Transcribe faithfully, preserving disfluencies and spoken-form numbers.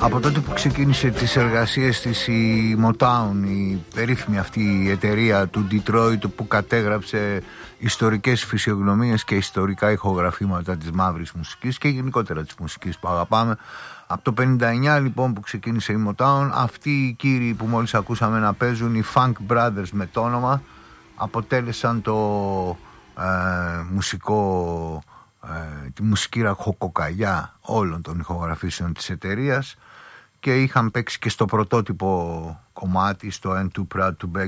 Από τότε που ξεκίνησε τις εργασίες της η Motown, η περίφημη αυτή η εταιρεία του Detroit που κατέγραψε ιστορικές φυσιογνωμίες και ιστορικά ηχογραφήματα της μαύρης μουσικής και γενικότερα της μουσικής που αγαπάμε. Από το πενήντα εννιά λοιπόν που ξεκίνησε η Motown, αυτοί οι κύριοι που μόλις ακούσαμε να παίζουν, οι Funk Brothers με το όνομα, αποτέλεσαν το ε, μουσικό, ε, τη μουσική ραχοκοκαλιά όλων των ηχογραφήσεων της εταιρείας και είχαν παίξει και στο πρωτότυπο κομμάτι, στο And Too Proud to Beg